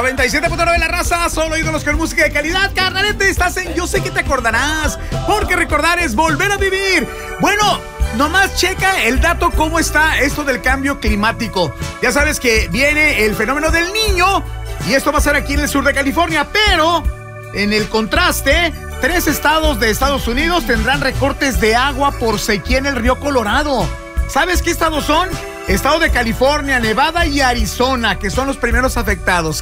97.9 La Raza, solo ídolos con música de calidad. Carnalete, estás en Yo Sé Que Te Acordarás, porque recordar es volver a vivir. Bueno, nomás checa el dato, cómo está esto del cambio climático. Ya sabes que viene el fenómeno del Niño, y esto va a ser aquí en el sur de California, pero en el contraste, 3 estados de Estados Unidos tendrán recortes de agua por sequía en el río Colorado. ¿Sabes qué estados son? Estado de California, Nevada y Arizona, que son los primeros afectados.